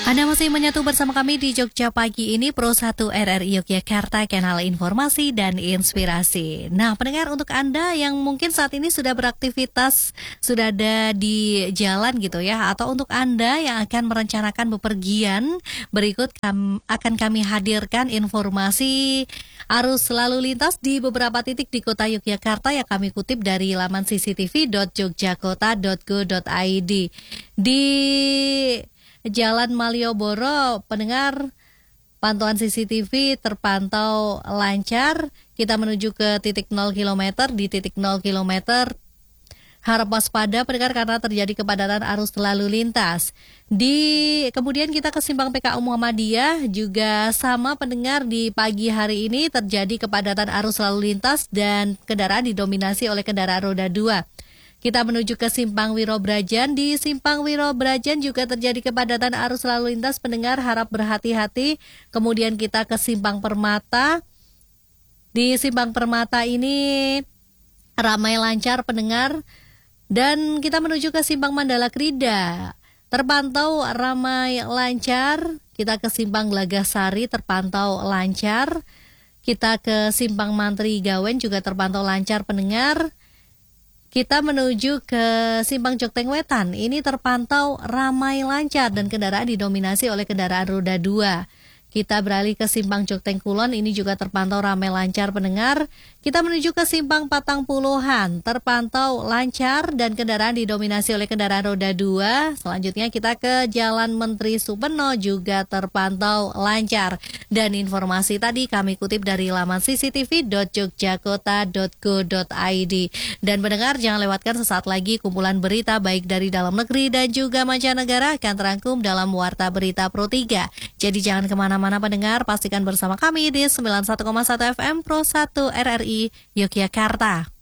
Anda masih menyatu bersama kami di Jogja Pagi ini, Pro 1 RRI Yogyakarta, kanal informasi dan inspirasi. Nah, pendengar, untuk Anda yang mungkin saat ini sudah beraktivitas, sudah ada di jalan gitu ya, atau untuk Anda yang akan merencanakan bepergian, berikut akan kami hadirkan informasi arus lalu lintas di beberapa titik di kota Yogyakarta yang kami kutip dari laman cctv.jogjakota.go.id. Di Jalan Malioboro, pendengar, pantauan CCTV terpantau lancar. Kita menuju ke titik 0 km. Di titik 0 km harap waspada, pendengar, karena terjadi kepadatan arus lalu lintas. Kemudian kita ke simpang PKU Muhammadiyah, juga sama, pendengar, di pagi hari ini terjadi kepadatan arus lalu lintas dan kendaraan didominasi oleh kendaraan roda 2. Kita menuju ke Simpang Wirobrajan. Di Simpang Wirobrajan juga terjadi kepadatan arus lalu lintas, pendengar, harap berhati-hati. Kemudian kita ke Simpang Permata. Di Simpang Permata ini ramai lancar, pendengar. Dan kita menuju ke Simpang Mandala Krida, terpantau ramai lancar. Kita ke Simpang Glagasari, terpantau lancar. Kita ke Simpang Mantri Gawen juga terpantau lancar, pendengar. Kita menuju ke Simpang Jokteng Wetan, ini terpantau ramai lancar dan kendaraan didominasi oleh kendaraan roda 2. Kita beralih ke Simpang Jokteng Kulon, ini juga terpantau ramai lancar, pendengar. Kita menuju ke Simpang Patang Puluhan, terpantau lancar dan kendaraan didominasi oleh kendaraan roda 2. Selanjutnya kita ke Jalan Menteri Supeno, juga terpantau lancar. Dan informasi tadi kami kutip dari laman cctv.jogjakota.go.id. Dan pendengar, jangan lewatkan sesaat lagi kumpulan berita baik dari dalam negeri dan juga mancanegara akan terangkum dalam Warta Berita Pro 3. Jadi jangan kemana-mana, pendengar, pastikan bersama kami di 91,1 FM Pro 1 RRI Yogyakarta.